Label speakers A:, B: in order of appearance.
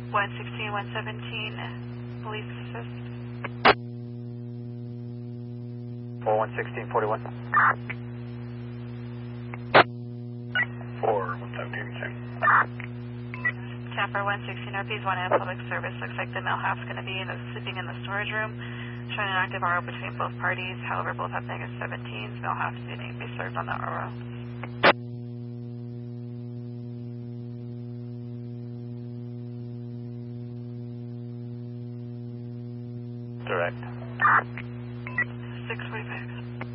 A: 116, 117, police assist.
B: 4116, 41.
C: 4117, same.
A: Camper 116 RPs 1M public service. Looks like the male half's going to be sleeping in the storage room. Showing an active RO between both parties. However, both have negative 17s. Male half is going to be served on that RO.
B: Direct.